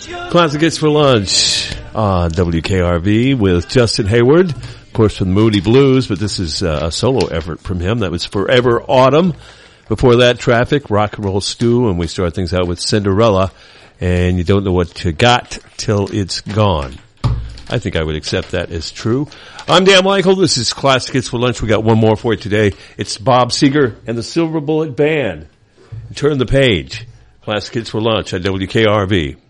Classic Hits for Lunch on WKRV with Justin Hayward, of course from Moody Blues, but this is a solo effort from him. That was Forever Autumn. Before that, Traffic, Rock and Roll Stew, and we start things out with Cinderella, and you don't know what you got till it's gone. I think I would accept that as true. I'm Dan Michael. This is Classic Hits for Lunch. We got one more for you today. It's Bob Seger and the Silver Bullet Band. Turn the page. Classic Hits for Lunch on WKRV.